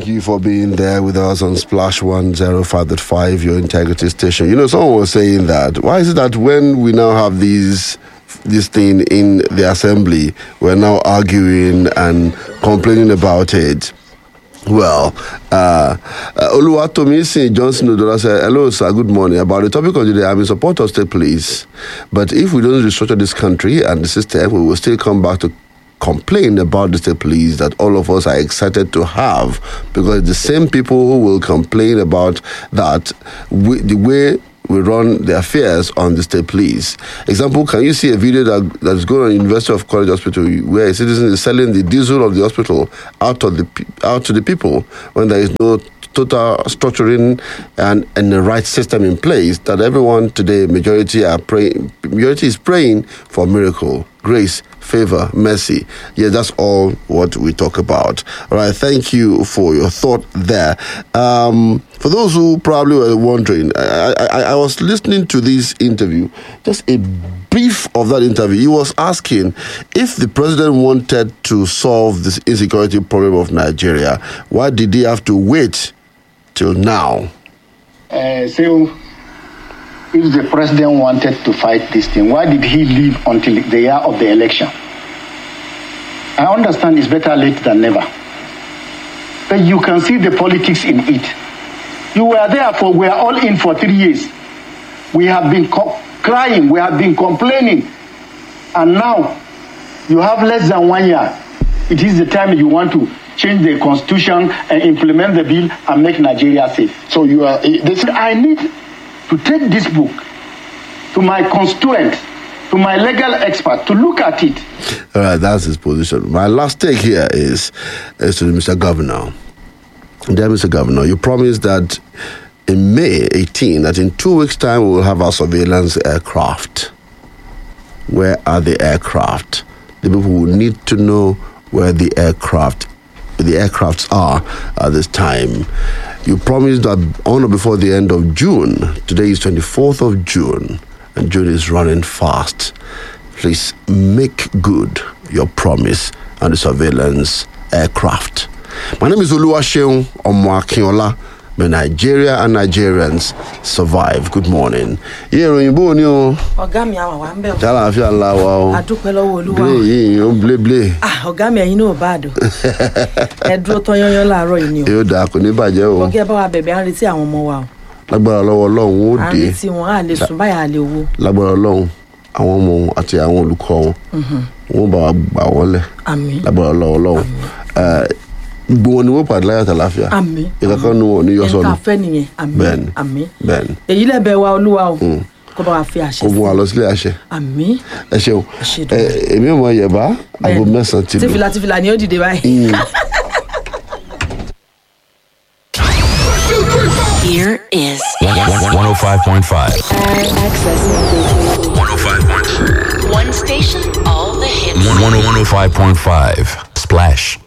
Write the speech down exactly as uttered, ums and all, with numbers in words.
thank you for being there with us on Splash one oh five point five, your integrity station. You know, someone was saying that, why is it that when we now have these this thing in the assembly, we're now arguing and complaining about it? Well, uh, uh, Oluwatomisi Johnson Odola said, hello, sir, good morning. About the topic of the day, I'm in support of state police. But if we don't restructure this country and the system, we will still come back to complain about the state police that all of us are excited to have, because the same people who will complain about that, we, the way we run the affairs on the state police. Example, can you see a video that that's going on University of College Hospital where a citizen is selling the diesel of the hospital out of the out to the people when there is no total structuring and, and the right system in place, that everyone today, majority are praying, majority is praying for miracle, grace, favor, mercy. Yeah, that's all what we talk about. All right, thank you for your thought there. Um, for those who probably were wondering, I, I, I was listening to this interview, just a brief of that interview. He was asking if the president wanted to solve this insecurity problem of Nigeria, why did he have to wait till now? Uh, so, if the president wanted to fight this thing, why did he leave until the year of the election? I understand it's better late than never. But you can see the politics in it. You were there for, we are all in for three years. We have been co- crying, we have been complaining. And now, you have less than one year. It is the time you want to change the constitution and implement the bill and make Nigeria safe. So you are, this, I need to take this book to my constituents, to my legal expert, to look at it. All right, that's his position. My last take here is, is to Mister Governor. Dear Mister Governor, you promised that in May eighteenth, that in two weeks' time, we will have our surveillance aircraft. Where are the aircraft? The people will need to know where the aircraft the aircrafts are at this time. You promised that on or before the end of June. Today is twenty-fourth of June, and June is running fast. Please make good your promise on the surveillance aircraft. My name is Oluwaseun Omoakinola. May Nigeria and Nigerians survive. Good morning. Here in Bonio. Ogami awa wa nbe. Jala afi Allah wa. Adúpẹ́ lọ́wọ́ Olúwa. Ble yi o ble ble. Ah, Ogami ẹ̀yin no bad o. Ẹ dúró tán yanyan láàárọ̀ yìí ni o. Yo da kò ní bàjẹ́ o. Oge bá wa bẹ̀bẹ̀ an retí àwọn ọmọ wa o. Lágbára lọ́wọ́ Ọlọ́run ó An dé. retí wọn a lè sùn báyà a lè wo. Lágbára Ọlọ́run àwọn ọmọ àti àwọn olùkọ́ wọn. Mhm. Wọ́n bá wa gbà wọ́n lẹ̀. Àmín. Lágbára lọ́wọ́ Ọlọ́run. Eh gbogbo ni wọ́n pàdé láyọ̀ àtàlàáfíà. Àmín. Ìkankan nu wọn ní yọ sọnù. Ẹ̀ka fẹ́ nìyẹn. Àmín. Bẹ́ẹ̀ni. Àmín. Bẹ́ẹ̀ni. Èyí lẹ́bẹ̀ wa Olúwa o. Kó bá wa fi àṣẹ. Kó mú wa lọ sílé àṣẹ. Àmín. Ẹ ṣeun. Àṣẹ Èmi ò mọ Yẹ̀bá aago mẹ́sàn-án ti lù. Tífìlà tífìlà ni ó dìde báyìí. Here is one oh five point five. Access. one oh five point five. One station, all the hits. one oh five point five. Splash.